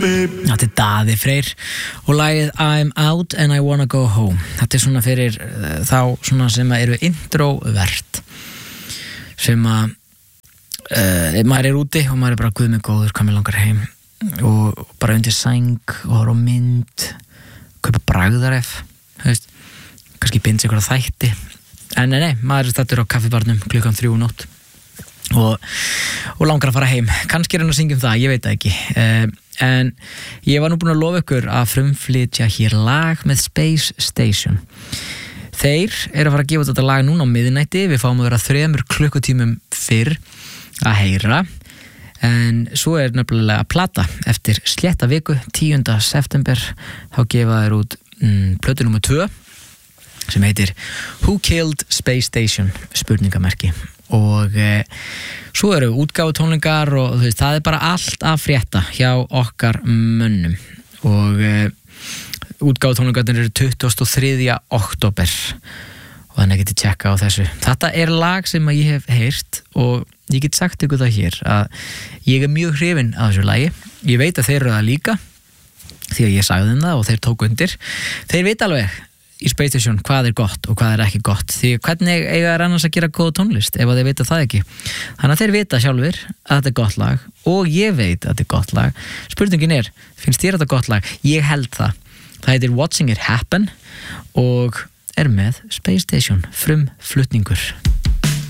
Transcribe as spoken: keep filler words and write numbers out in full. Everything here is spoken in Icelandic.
Þetta er Daði Freyr og lagið I'm Out and I Wanna Go Home. Þetta er svona fyrir uh, þá svona sem eru introvert, sem að uh, maður er úti og maður er bara guð mig góður, hvað mér langar heim og bara undir sæng og horfa á mynd, kaupa bragðaref, veist, kannski binda sig eitthvað þætti, en nei, nei, maður er stættur á kaffibarnum klukkan þrjú nótt og, og langar að fara heim. Kannski er hann að syngja um það, ég veit það ekki. Uh, en ég var nú búin að lofa ykkur að frumflytja hér lag með Space Station. Þeir eru að fara að gefa þetta lag núna á miðnætti, við fáum að vera þremur klukkutímum fyrr að heyra, en svo er nefnilega plata eftir slétta viku, tíunda september, þá gefa þeir út mm, plötu númer tvö sem heitir Who Killed Space Station, spurningamerki, og e, svo eru útgáfutónleikar og þú veist, það er bara allt að frétta hjá okkar mönnum og e, útgáfutónleikarnir eru tuttugasta og þriðja október og þannig getið tjekka á þessu. Þetta er lag sem að ég hef heyrt og ég get sagt ykkur það hér að ég er mjög hrifinn af þessu lagi. Ég veit að þeir eru það líka því að ég sagði þeim það og þeir tóku undir. Þeir veit alveg í Space Station hvað er gott og hvað er ekki gott, því hvernig eiga er annars að gera góða tónlist ef þeir vita það ekki. Þannig að þeir vita sjálfur að þetta er gott lag og ég veit að þetta er gott lag. Spurningin er, finnst þér þetta gott lag? Ég held það. Það heitir Watching It Happen og er með Space Station, frumflutningur.